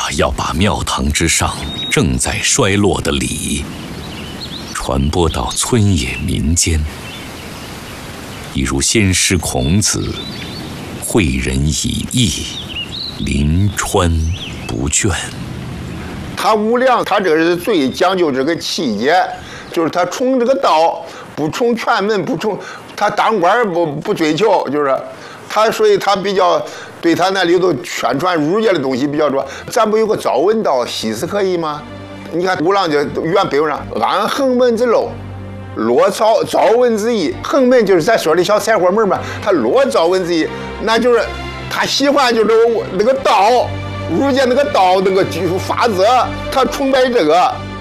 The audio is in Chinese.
要把庙堂之上正在衰落的礼传播到村野民间，一如先师孔子诲人以义，临川不倦。 他无量，他这个是最讲究这个气节，就是他崇这个道，不崇权门，不崇他当官不追求，就是他，所以他比较对他那里头宣传儒家的东西比较多。咱不有个朝闻道，夕死可以吗？你看五郎就原背上安横门之漏，落朝闻之意。横门就是咱说的小柴火门嘛，他落朝闻之意，那就是他喜欢就是那个道，儒家那个道那个法则，他崇拜这个。